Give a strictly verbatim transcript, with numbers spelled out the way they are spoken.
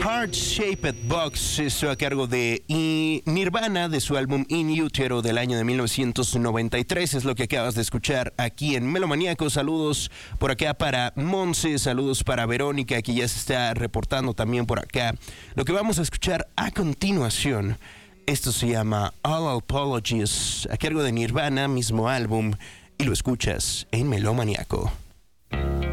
Heart-Shaped Box, eso a cargo de Nirvana, de su álbum In Utero del año de mil novecientos noventa y tres, es lo que acabas de escuchar aquí en Melomaniaco. Saludos por acá para Monse, saludos para Verónica, que ya se está reportando también por acá. Lo que vamos a escuchar a continuación, esto se llama All Apologies, a cargo de Nirvana, mismo álbum, y lo escuchas en Melomaniaco.